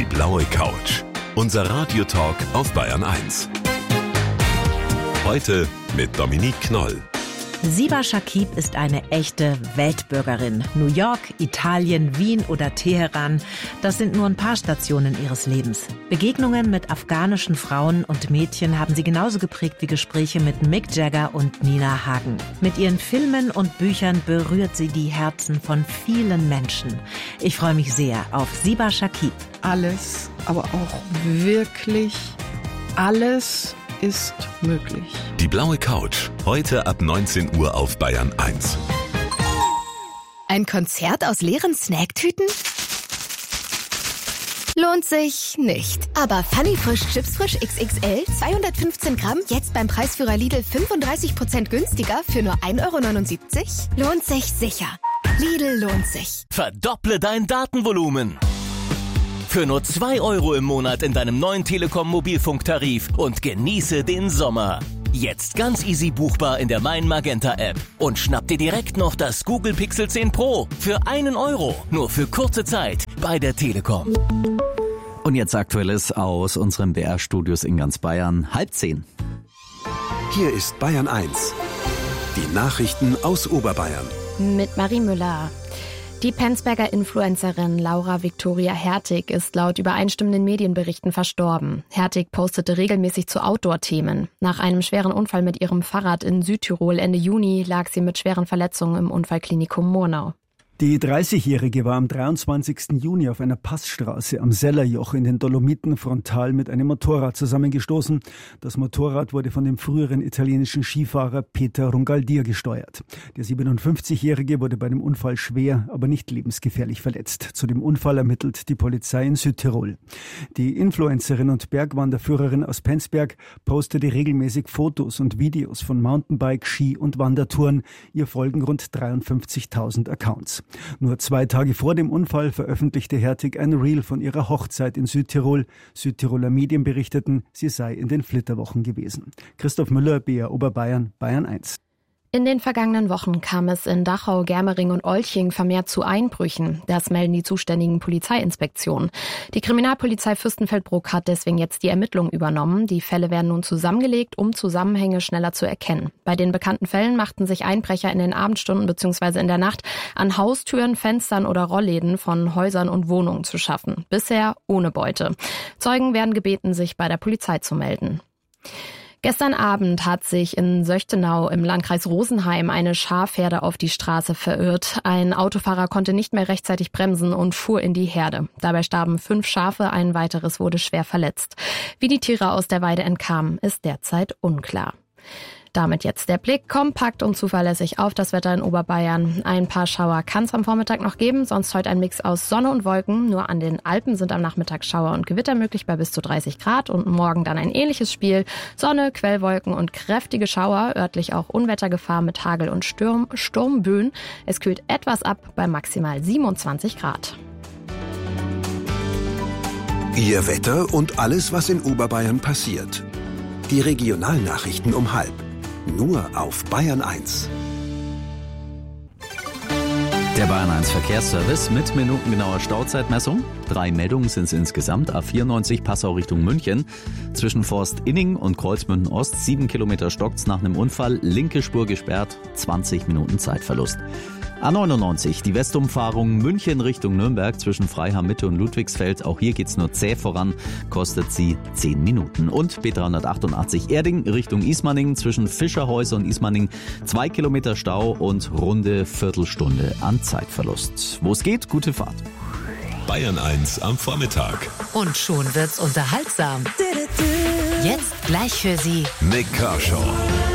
Die blaue Couch. Unser Radiotalk auf Bayern 1. Heute mit Dominique Knoll. Siba Shakib ist eine echte Weltbürgerin. New York, Italien, Wien oder Teheran, das sind nur ein paar Stationen ihres Lebens. Begegnungen mit afghanischen Frauen und Mädchen haben sie genauso geprägt wie Gespräche mit Mick Jagger und Nina Hagen. Mit ihren Filmen und Büchern berührt sie die Herzen von vielen Menschen. Ich freue mich sehr auf Siba Shakib. Alles, aber auch wirklich alles ist möglich. Die blaue Couch. Heute ab 19 Uhr auf Bayern 1. Ein Konzert aus leeren Snacktüten? Lohnt sich nicht. Aber Funny Frisch Chips Frisch XXL 215 Gramm jetzt beim Preisführer Lidl 35% günstiger für nur 1,79 €? Lohnt sich sicher. Lidl lohnt sich. Verdopple dein Datenvolumen. Für nur 2 € im Monat in deinem neuen Telekom-Mobilfunktarif und genieße den Sommer. Jetzt ganz easy buchbar in der Mein Magenta App. Und schnapp dir direkt noch das Google Pixel 10 Pro für 1 €. Nur für kurze Zeit bei der Telekom. Und jetzt Aktuelles aus unseren BR-Studios in ganz Bayern. 9:30. Hier ist Bayern 1. Die Nachrichten aus Oberbayern. Mit Marie Müller. Die Penzberger Influencerin Laura Viktoria Hertig ist laut übereinstimmenden Medienberichten verstorben. Hertig postete regelmäßig zu Outdoor-Themen. Nach einem schweren Unfall mit ihrem Fahrrad in Südtirol Ende Juni lag sie mit schweren Verletzungen im Unfallklinikum Murnau. Die 30-Jährige war am 23. Juni auf einer Passstraße am Sellerjoch in den Dolomiten frontal mit einem Motorrad zusammengestoßen. Das Motorrad wurde von dem früheren italienischen Skifahrer Peter Rungaldir gesteuert. Der 57-Jährige wurde bei dem Unfall schwer, aber nicht lebensgefährlich verletzt. Zu dem Unfall ermittelt die Polizei in Südtirol. Die Influencerin und Bergwanderführerin aus Penzberg postete regelmäßig Fotos und Videos von Mountainbike-, Ski- und Wandertouren. Ihr folgen rund 53.000 Accounts. Nur 2 Tage vor dem Unfall veröffentlichte Hertig ein Reel von ihrer Hochzeit in Südtirol. Südtiroler Medien berichteten, sie sei in den Flitterwochen gewesen. Christoph Müller, BR Oberbayern, Bayern 1. In den vergangenen Wochen kam es in Dachau, Germering und Olching vermehrt zu Einbrüchen. Das melden die zuständigen Polizeiinspektionen. Die Kriminalpolizei Fürstenfeldbruck hat deswegen jetzt die Ermittlungen übernommen. Die Fälle werden nun zusammengelegt, um Zusammenhänge schneller zu erkennen. Bei den bekannten Fällen machten sich Einbrecher in den Abendstunden bzw. in der Nacht an Haustüren, Fenstern oder Rollläden von Häusern und Wohnungen zu schaffen. Bisher ohne Beute. Zeugen werden gebeten, sich bei der Polizei zu melden. Gestern Abend hat sich in Söchtenau im Landkreis Rosenheim eine Schafherde auf die Straße verirrt. Ein Autofahrer konnte nicht mehr rechtzeitig bremsen und fuhr in die Herde. Dabei starben 5 Schafe, ein weiteres wurde schwer verletzt. Wie die Tiere aus der Weide entkamen, ist derzeit unklar. Damit jetzt der Blick kompakt und zuverlässig auf das Wetter in Oberbayern. Ein paar Schauer kann es am Vormittag noch geben, sonst heute ein Mix aus Sonne und Wolken. Nur an den Alpen sind am Nachmittag Schauer und Gewitter möglich bei bis zu 30 Grad und morgen dann ein ähnliches Spiel. Sonne, Quellwolken und kräftige Schauer, örtlich auch Unwettergefahr mit Hagel und Sturmböen. Es kühlt etwas ab bei maximal 27 Grad. Ihr Wetter und alles, was in Oberbayern passiert. Die Regionalnachrichten um 12:30. Nur auf Bayern 1. Der Bayern 1 Verkehrsservice mit minutengenauer Stauzeitmessung. 3 Meldungen sind es insgesamt. A94 Passau Richtung München. Zwischen Forst-Inning und Kreuzmünden Ost 7 Kilometer stockt's nach einem Unfall. Linke Spur gesperrt, 20 Minuten Zeitverlust. A99, die Westumfahrung München Richtung Nürnberg zwischen Freiham Mitte und Ludwigsfeld. Auch hier geht's nur zäh voran, kostet sie 10 Minuten. Und B388 Erding Richtung Ismaning zwischen Fischerhäuser und Ismaning 2 Kilometer Stau und runde Viertelstunde an Zeitverlust. Wo es geht, gute Fahrt. Bayern 1 am Vormittag. Und schon wird's unterhaltsam. Jetzt gleich für Sie Nick Kershaw.